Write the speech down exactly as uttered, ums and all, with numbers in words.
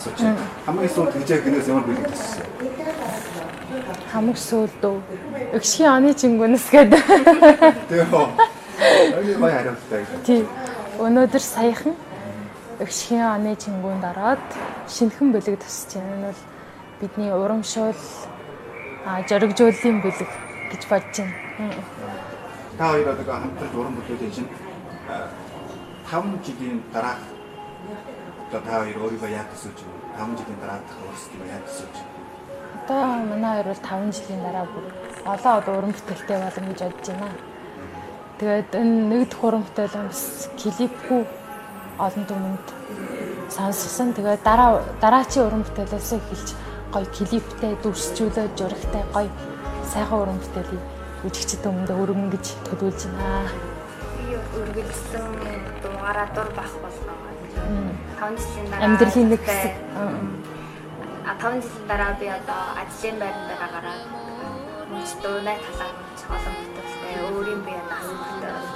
асууж байна. Хамгийн сүүлд хийж байгаа киноос ямар билэг төссөн? Хамгийн сүүлд үү? Өгшгийн оны чингүнэс гэдэг. Тэгээ хоо. Аюу гай хариултаа. Тий. Өнөөдөр саяхан Өгшгийн оны чингүнд ороод шинэхэн билэг төсөж байна. Энэ бол бидний урамшуул а жоригжуулалтын бэлэг гэж бодож байна. Та хоёр одоо хамтарч уран бүтээлээ чинь таван жилийн дараа одоо та хоёр өөрийгөө яаж төсөөж байна? таван жилийн дараа өөрсдөө яаж төсөөж байна? Одоо манай хоёр бол таван жилийн дараа бүр олон одоо уран бүтээлтэй болно гэж бодож байна. Тэгээд энэ нэгдүгээр уран бүтээл нь бас клипгүй олон түмэнд сонсгосон. Тэгээд дараа дараачийн уран бүтээлээс эхэлж гоё клиптэй, дүрсчүүлээд журагтай гоё сайхан уран бүтээлийг үзэгчд өмнөд өргөн гэж төлөвлөж байна. Би үргэлжлэн дугаараа дур бах болгоо. таван жилийн дараа амьдралын нэг хэсэг. А таван жилийн дараа би одоо ажлын байран дээр гараад мөн ч дуунай талаар олон бүтээлтэй өөрийн бие даасан.